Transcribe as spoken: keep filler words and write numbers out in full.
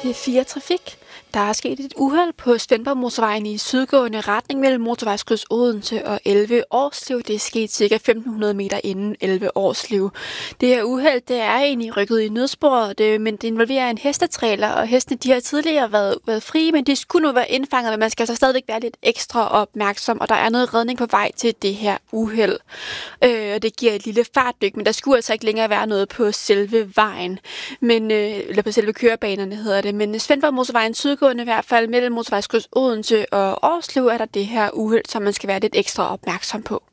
P fire Trafik. Der er sket et uheld på Svendborg-motorvejen i sydgående retning mellem motorvejskryds Odense og elleve Årslev. Det er sket ca. femten hundrede meter inden elleve Årslev. Det her uheld det er egentlig rykket i nødsporet, det, men det involverer en hestetræler, og hestene de har tidligere været, været frie, men de skulle nu være indfanget, men man skal så stadigvæk være lidt ekstra opmærksom, og der er noget redning på vej til det her uheld. Øh, og det giver et lille fartdyk, men der skulle altså ikke længere være noget på selve vejen, men, øh, eller på selve kørebanerne hedder det, men Svendborg-motorvejen sydgående i hvert fald mellem motorvejskryds Odense og Årslev er der det her uheld, som man skal være lidt ekstra opmærksom på.